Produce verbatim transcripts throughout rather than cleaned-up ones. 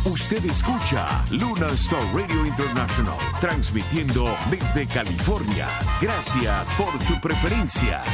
Usted escucha Luna Star Radio International, transmitiendo desde California. Gracias por su preferencia.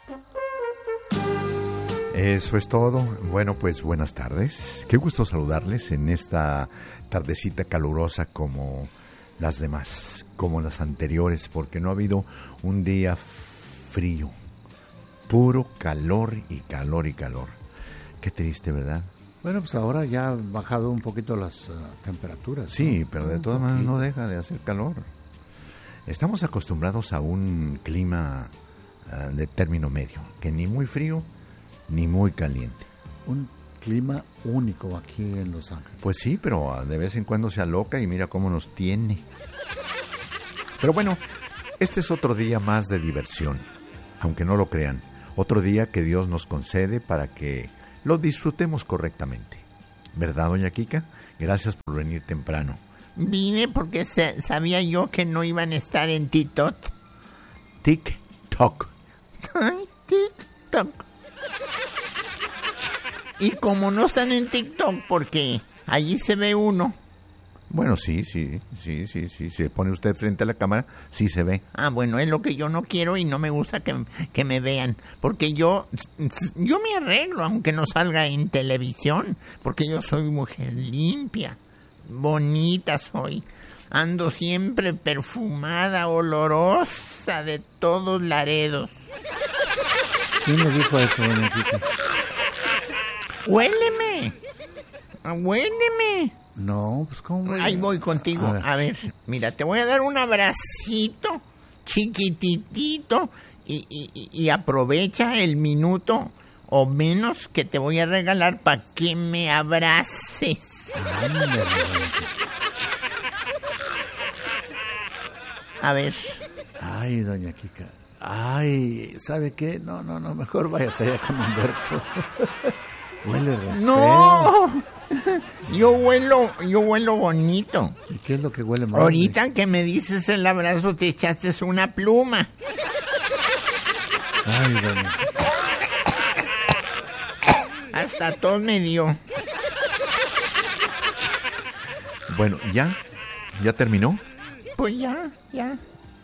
Eso es todo. Bueno, pues buenas tardes. Qué gusto saludarles en esta tardecita calurosa como las demás, como las anteriores, porque no ha habido un día frío. Puro calor y calor y calor. Qué triste, ¿verdad? Bueno, pues ahora ya han bajado un poquito las uh, temperaturas. Sí, ¿no? pero de todas maneras no deja de hacer calor. Estamos acostumbrados a un clima uh, de término medio, que ni muy frío ni muy caliente. Un clima único aquí en Los Ángeles. Pues sí, pero uh, de vez en cuando se aloca y mira cómo nos tiene. Pero bueno, este es otro día más de diversión, aunque no lo crean. Otro día que Dios nos concede para que lo disfrutemos correctamente. ¿Verdad, doña Kika? Gracias por venir temprano. Vine porque se, sabía yo que no iban a estar en TikTok. TikTok. Ay, TikTok. Y como no están en TikTok, porque allí se ve uno. Bueno, sí, sí, sí, sí, sí. Se pone usted frente a la cámara, sí se ve. Ah, bueno, es lo que yo no quiero y no me gusta que, que me vean. Porque yo, yo me arreglo, aunque no salga en televisión. Porque yo soy mujer limpia, bonita soy. Ando siempre perfumada, olorosa de todos Laredos. ¿Quién le dijo eso, doña Kika? Huéleme, huéleme. No, pues ¿cómo? Ahí voy contigo. A ver. a ver, mira, te voy a dar un abracito chiquititito y, y, y aprovecha el minuto o menos que te voy a regalar para que me abraces. Ándale. A ver. Ay, doña Kika. Ay, ¿sabe qué? No, no, no, mejor váyase allá con Humberto. Huele re ¡No! Feo. Yo huelo, yo huelo bonito. ¿Y qué es lo que huele mal? Ahorita que me dices el abrazo te echaste una pluma. Ay, doña. Hasta tos me dio. Bueno, ¿ya? ¿Ya terminó? Pues ya, ya.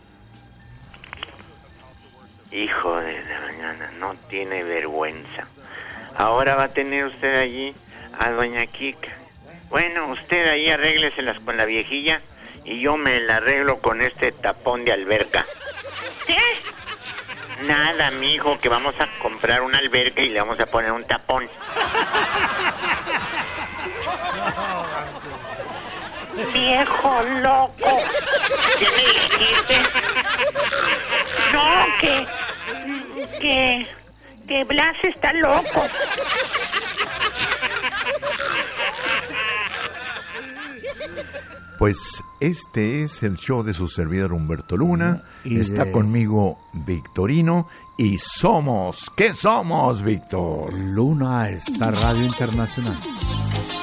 Hijo de la mañana, no tiene vergüenza. Ahora va a tener usted allí a doña Kika. Bueno, usted ahí arrégleselas con la viejilla y yo me la arreglo con este tapón de alberca. ¿Qué? Nada, mijo, que vamos a comprar una alberca y le vamos a poner un tapón. Viejo loco. ¿Qué me dijiste? No, que... que... que Blas está loco. Pues este es el show de su servidor Humberto Luna. Y está de... conmigo Victorino y somos... ¿Qué somos, Víctor? Luna Star Radio Internacional.